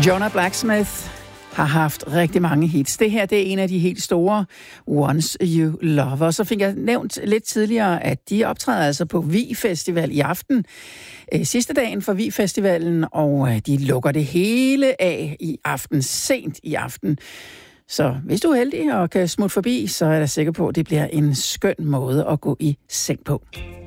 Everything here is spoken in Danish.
Jonah Blacksmith har haft rigtig mange hits. Det her, det er en af de helt store, Once You Love. Og så fik jeg nævnt lidt tidligere, at de optræder altså på Vig Festival i aften. Sidste dagen for Vig Festivalen, og de lukker det hele af i aften, sent i aften. Så hvis du er heldig og kan smutte forbi, så er jeg da sikker på, at det bliver en skøn måde at gå i seng på.